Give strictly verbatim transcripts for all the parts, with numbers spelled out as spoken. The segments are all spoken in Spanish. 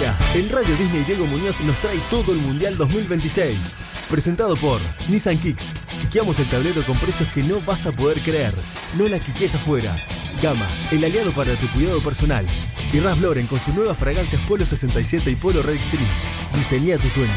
Ahora, en Radio Disney Diego Muñoz nos trae todo el Mundial dos mil veintiséis. Presentado por Nissan Kicks. Quiqueamos el tablero con precios que no vas a poder creer. No la quiquees afuera. Gama, el aliado para tu cuidado personal. Y Ralph Lauren con sus nuevas fragancias Polo sesenta y siete y Polo Red Extreme. Diseña tu sueño.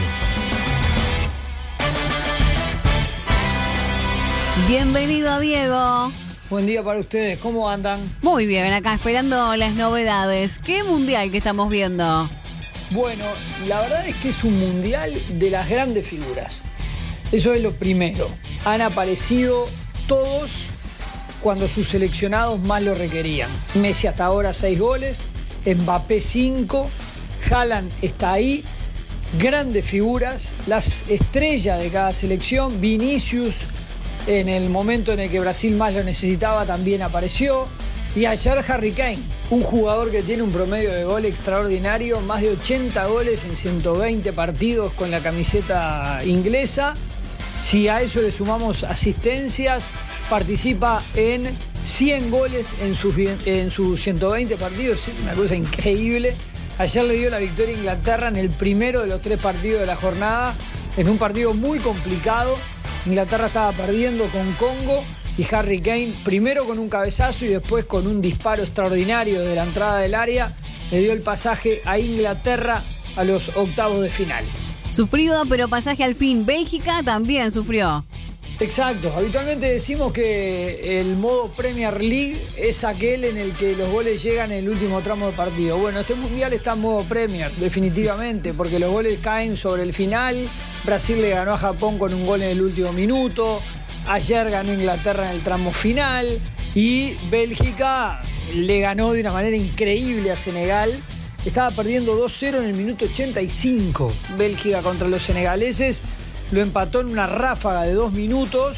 Bienvenido, Diego. Buen día para ustedes, ¿cómo andan? Muy bien, acá esperando las novedades. ¿Qué mundial que estamos viendo? Bueno, la verdad es que es un mundial de las grandes figuras. Eso es lo primero. Han aparecido todos cuando sus seleccionados más lo requerían. Messi hasta ahora seis goles, Mbappé cinco, Haaland está ahí. Grandes figuras, las estrellas de cada selección. Vinicius, en el momento en el que Brasil más lo necesitaba, también apareció. Y ayer Harry Kane, un jugador que tiene un promedio de gol extraordinario, más de ochenta goles en ciento veinte partidos con la camiseta inglesa. Si a eso le sumamos asistencias, participa en cien goles en sus, en sus ciento veinte partidos, es una cosa increíble. Ayer le dio la victoria a Inglaterra en el primero de los tres partidos de la jornada, en un partido muy complicado. Inglaterra estaba perdiendo con Congo y Harry Kane, primero con un cabezazo y después con un disparo extraordinario de la entrada del área, le dio el pasaje a Inglaterra a los octavos de final. Sufrido, pero pasaje al fin. Bélgica también sufrió. Exacto, habitualmente decimos que el modo Premier League es aquel en el que los goles llegan en el último tramo de partido. Bueno, este mundial está en modo Premier, definitivamente, porque los goles caen sobre el final. Brasil le ganó a Japón con un gol en el último minuto. Ayer ganó Inglaterra en el tramo final. Y Bélgica le ganó de una manera increíble a Senegal. Estaba perdiendo dos cero en el minuto ochenta y cinco. Bélgica contra los senegaleses. Lo empató en una ráfaga de dos minutos.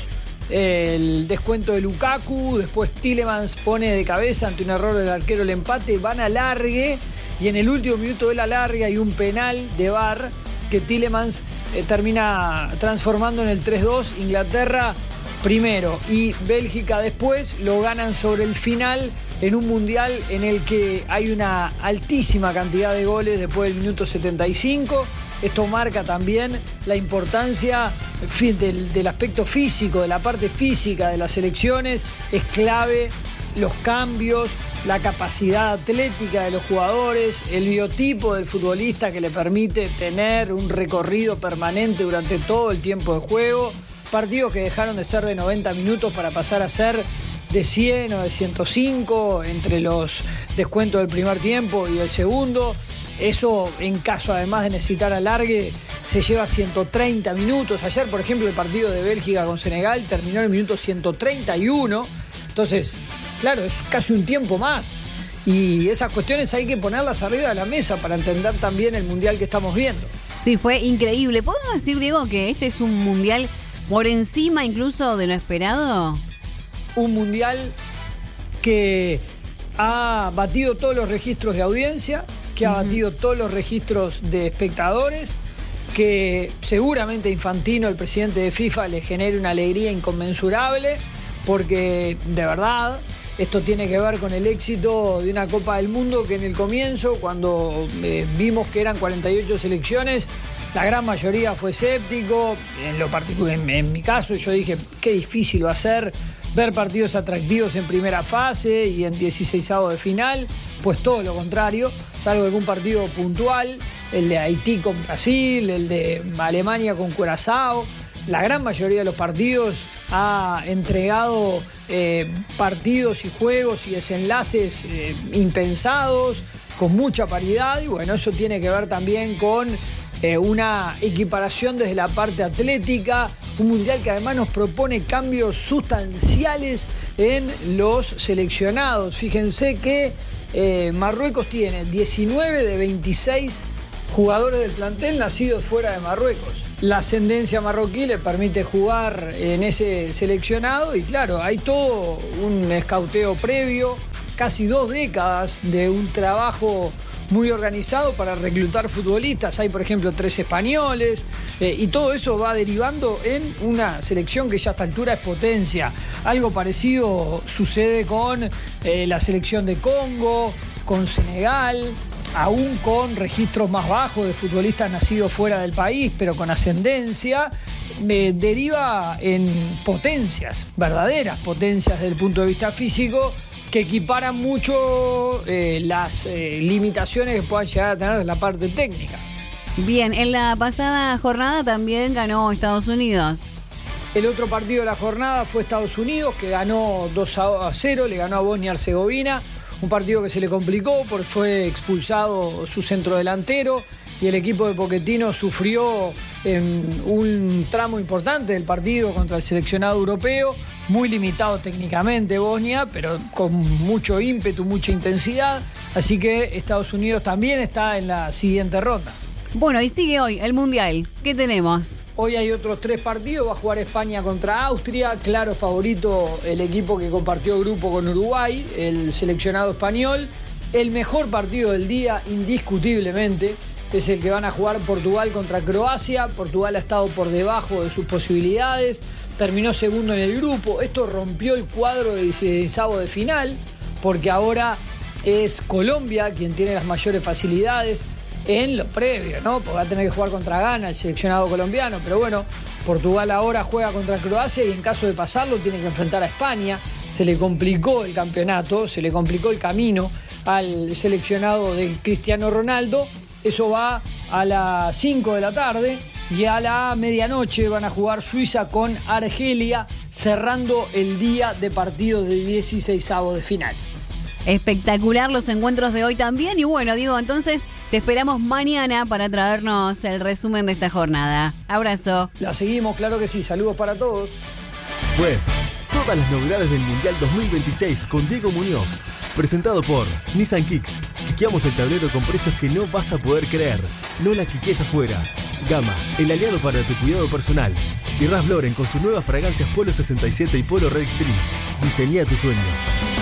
El descuento de Lukaku. Después Tielemans pone de cabeza ante un error del arquero el empate. Van a alargue. Y en el último minuto del alargue hay un penal de V A R que Tielemans eh, termina transformando en el tres dos. Inglaterra primero y Bélgica después lo ganan sobre el final en un mundial en el que hay una altísima cantidad de goles después del minuto setenta y cinco. Esto marca también la importancia del, del aspecto físico, de la parte física de las selecciones. Es clave los cambios, la capacidad atlética de los jugadores, el biotipo del futbolista que le permite tener un recorrido permanente durante todo el tiempo de juego. Partidos que dejaron de ser de noventa minutos para pasar a ser de cien o de ciento cinco entre los descuentos del primer tiempo y el segundo. Eso, en caso además de necesitar alargue, se lleva ciento treinta minutos. Ayer, por ejemplo, el partido de Bélgica con Senegal terminó en el minuto ciento treinta y uno. Entonces, claro, es casi un tiempo más. Y esas cuestiones hay que ponerlas arriba de la mesa para entender también el mundial que estamos viendo. Sí, fue increíble. ¿Podemos decir, Diego, que este es un mundial por encima incluso de lo esperado? Un mundial que ha batido todos los registros de audiencia, que ha uh-huh. batido todos los registros de espectadores, que seguramente a Infantino, el presidente de FIFA, le genere una alegría inconmensurable, porque de verdad esto tiene que ver con el éxito de una Copa del Mundo que en el comienzo, cuando eh, vimos que eran cuarenta y ocho selecciones, la gran mayoría fue escéptico. En lo particular, en, en mi caso, yo dije, qué difícil va a ser ver partidos atractivos en primera fase y en dieciseisavos de final. Pues todo lo contrario, salvo algún partido puntual, el de Haití con Brasil, el de Alemania con Curazao. La gran mayoría de los partidos ha entregado eh, partidos y juegos y desenlaces eh, impensados, con mucha paridad, y bueno, eso tiene que ver también con eh, una equiparación desde la parte atlética, un mundial que además nos propone cambios sustanciales en los seleccionados. Fíjense que eh, Marruecos tiene diecinueve de veintiséis jugadores del plantel nacidos fuera de Marruecos. La ascendencia marroquí le permite jugar en ese seleccionado y claro, hay todo un escauteo previo, casi dos décadas de un trabajo muy organizado para reclutar futbolistas. Hay, por ejemplo, tres españoles eh, y todo eso va derivando en una selección que ya a esta altura es potencia. Algo parecido sucede con eh, la selección de Congo, con Senegal. aún con registros más bajos de futbolistas nacidos fuera del país, pero con ascendencia, eh, deriva en potencias, verdaderas potencias desde el punto de vista físico, que equiparan mucho eh, las eh, limitaciones que puedan llegar a tener en la parte técnica. Bien, en la pasada jornada también ganó Estados Unidos. El otro partido de la jornada fue Estados Unidos, que ganó dos a cero, le ganó a Bosnia-Herzegovina. Un partido que se le complicó porque fue expulsado su centrodelantero y el equipo de Pochettino sufrió en un tramo importante del partido contra el seleccionado europeo, muy limitado técnicamente Bosnia, pero con mucho ímpetu, mucha intensidad. Así que Estados Unidos también está en la siguiente ronda. Bueno, y sigue hoy el Mundial. ¿Qué tenemos? Hoy hay otros tres partidos. Va a jugar España contra Austria. Claro favorito el equipo que compartió grupo con Uruguay, el seleccionado español. El mejor partido del día, indiscutiblemente, es el que van a jugar Portugal contra Croacia. Portugal ha estado por debajo de sus posibilidades. Terminó segundo en el grupo. Esto rompió el cuadro de octavos de final, porque ahora es Colombia quien tiene las mayores facilidades en lo previo, ¿no? Porque va a tener que jugar contra Ghana, el seleccionado colombiano, pero bueno, Portugal ahora juega contra Croacia y en caso de pasarlo tiene que enfrentar a España. Se le complicó el campeonato, se le complicó el camino al seleccionado de Cristiano Ronaldo. Eso va a las cinco de la tarde y a la medianoche van a jugar Suiza con Argelia, cerrando el día de partidos de dieciseisavos de final. Espectacular los encuentros de hoy también. Y bueno, Diego, entonces te esperamos mañana para traernos el resumen de esta jornada. Abrazo. La seguimos, claro que sí. Saludos para todos. Fue todas las novedades del Mundial dos mil veintiséis con Diego Muñoz. Presentado por Nissan Kicks. Quiqueamos el tablero con precios que no vas a poder creer. No la quiques afuera. Gama, el aliado para tu cuidado personal. Y Ralph Lauren con sus nuevas fragancias Polo sesenta y siete y Polo Red Extreme. Diseña tu sueño.